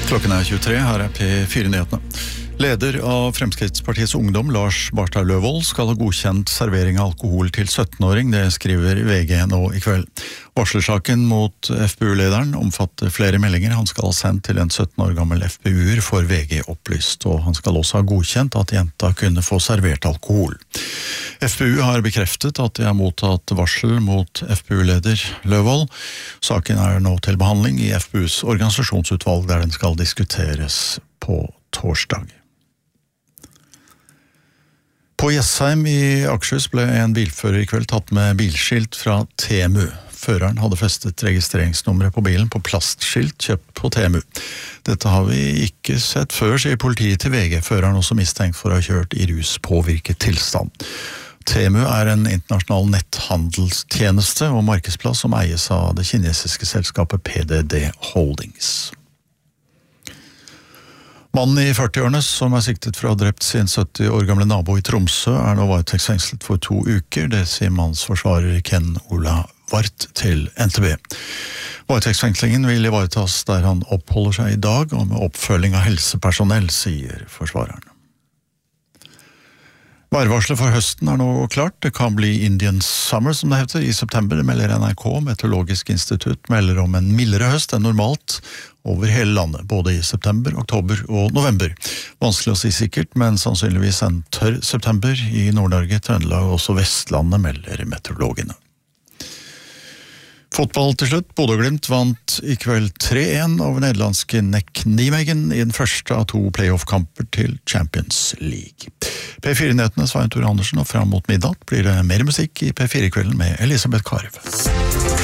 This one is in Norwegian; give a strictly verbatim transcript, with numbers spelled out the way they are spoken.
Klokken er tjuetre, her er P fire-nyhetene. Leder av Fremskrittspartiets ungdom, Lars Barstad Løvold, skal ha godkjent servering av alkohol til sytten-åring, det skriver V G nå i kveld. Varslersaken mot F P U-lederen omfatter flere meldinger. Han skal ha sendt til en sytten år gammel F P U-er for V G opplyst, og han skal også ha godkjent at jenta kunne få servert alkohol. F P U har bekreftet at de har mottatt varsel mot F P U-leder Løvold. Saken er nå til behandling i F P U's organisasjonsutvalg, der den skal diskuteres på torsdag. På Jessheim i Akershus ble en bilfører i kveld tatt med bilskilt fra Temu. Føreren hadde festet registreringsnummeret på bilen på plastskilt kjøpt på Temu. Dette har vi ikke sett før, sier politiet til V G. Føreren også mistenkt for å ha kjørt i ruspåvirket tilstand. Temu er en internasjonal netthandelstjeneste og markedsplass som eies av det kinesiske selskapet P D D Holdings. Mannen i førti-årene som er siktet for å ha drept sin sytti år gamle nabo i Tromsø er nå varetektsfengslet for to uker, det sier mannsforsvarer Ken Ola Vart til N T B. Varetektsfengslingen vil ivaretas der han oppholder seg i dag, og med oppfølging av helsepersonell, sier forsvareren. Værvarslet for høsten er nå klart. Det kan bli Indian Summer, som det heter, i september. Det melder N R K. Meteorologisk institutt melder om en mildere høst enn normalt over hele landet, både i september, oktober og november. Vanskelig å si sikkert, men sannsynligvis en tørr september i Nord-Norge, Trøndelag og også Vestlandet, melder meteorologene. Fotball til slutt. Bodø/Glimt vant i kveld tre en over nederlandske Nek Nijmegen i den første av to playoff-kamper til Champions League. P fire-nyhetene Svein Tore Andersen, og fram mot midnatt blir det mer musikk i P fire-kvelden med Elisabeth Karv.